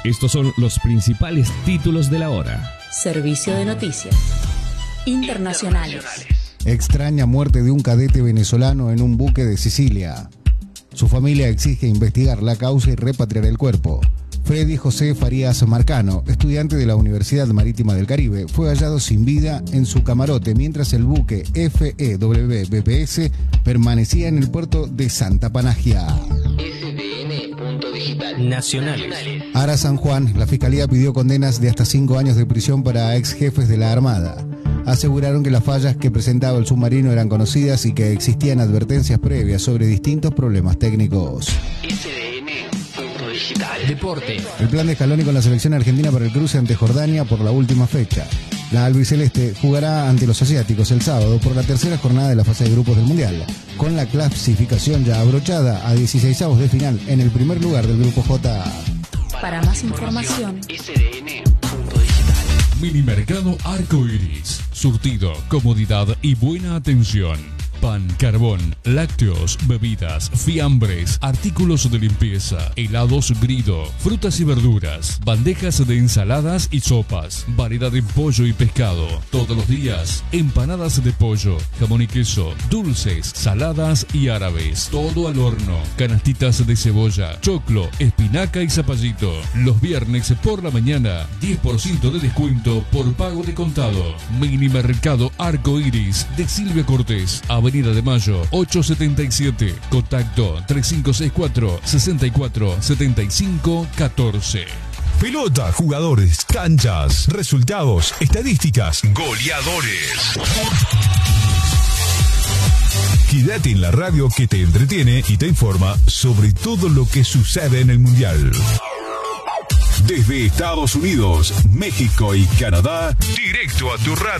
Estos son los principales títulos de la hora. Servicio de noticias internacionales. Extraña muerte de un cadete venezolano en un buque de Sicilia. Su familia exige investigar la causa y repatriar el cuerpo. Freddy José Farías Marcano, estudiante de la Universidad Marítima del Caribe, fue hallado sin vida en su camarote mientras el buque FEW-BPS permanecía en el puerto de Santa Panagia. Nacionales. Ara San Juan, la Fiscalía pidió condenas de hasta 5 años de prisión para ex jefes de la Armada. Aseguraron que las fallas que presentaba el submarino eran conocidas y que existían advertencias previas sobre distintos problemas técnicos. Deporte. El plan de Scaloni con la selección argentina para el cruce ante Jordania por la última fecha. La albiceleste jugará ante los asiáticos el sábado por la tercera jornada de la fase de grupos del Mundial, con la clasificación ya abrochada a 16avos de final en el primer lugar del grupo J. Para más información, Minimercado Arcoiris. Surtido, comodidad y buena atención. Pan, carbón, lácteos, bebidas, fiambres, artículos de limpieza, helados Grido, frutas y verduras, bandejas de ensaladas y sopas, variedad de pollo y pescado. Todos los días, empanadas de pollo, jamón y queso, dulces, saladas y árabes. Todo al horno. Canastitas de cebolla, choclo, espinaca y zapallito. Los viernes por la mañana, 10% de descuento por pago de contado. Minimercado Arcoiris de Silvia Cortés, Avenida de Mayo, 877. Contacto 3564-647514. Pelota, jugadores, canchas, resultados, estadísticas, goleadores. Quédate en la radio que te entretiene y te informa sobre todo lo que sucede en el Mundial. Desde Estados Unidos, México y Canadá, directo a tu radio.